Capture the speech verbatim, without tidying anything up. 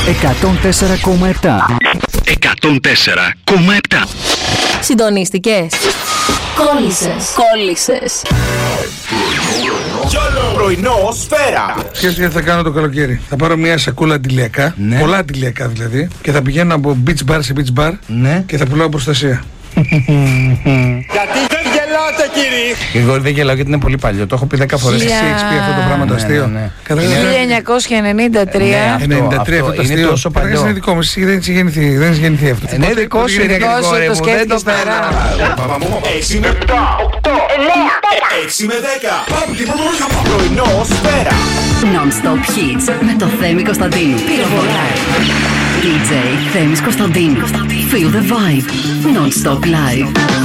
εκατόν τέσσερα κόμμα επτά. εκατόν τέσσερα κόμμα επτά. Συντονίστηκες? Κόλλησες. Κόλλησες. Πρωινό Σφαίρα. Σκέφτηκα τι θα κάνω το καλοκαίρι. Θα πάρω μια σακούλα αντιλιακά, ναι. πολλά αντιλιακά δηλαδή, και θα πηγαίνω από beach bar σε beach bar, ναι. και θα πουλάω προστασία. Γιατί δεν γελάτε, κύριε? Εγώ δεν γελάω γιατί είναι πολύ παλιό. Το έχω πει δέκα φορές. Εσύ έχεις πει αυτό το πράγμα το αστείο? Ναι, ναι, ναι. χίλια εννιακόσια ενενήντα τρία. Ναι, αυτό, ενενήντα τρία αυτό, αυτό το αστείο. είναι τόσο παλιό. Είναι δικό μου, εσύ δεν έχει γεννηθεί, δεν έχει γεννηθεί αυτό. Είναι δικό σου, είναι Γρηγόρη μου, δεν το πέρα. έξι με επτά, οκτώ, εννέα, έξι με δέκα. Πρωινό Σφαίρα. Non-stop hits με το Θέμη Κωνσταντίνου. Πυροβολάει. ντι τζέι Θέμης Κωνσταντίνου. Feel the vibe. Non-stop live.